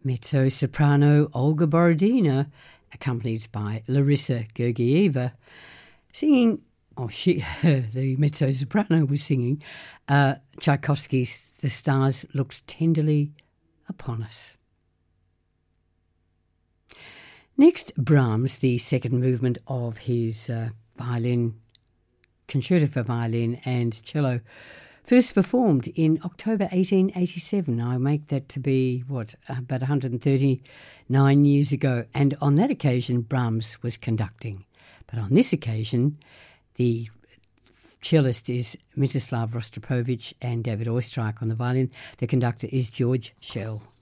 mezzo-soprano Olga Borodina, accompanied by Larissa Gergieva, singing, the mezzo-soprano was singing, Tchaikovsky's The Stars Looked Tenderly Upon Us. Next, Brahms, the second movement of his concerto for violin and cello, first performed in October 1887. I make that to be, about 139 years ago. And on that occasion, Brahms was conducting. But on this occasion, the cellist is Mstislav Rostropovich and David Oistrakh on the violin. The conductor is George Szell.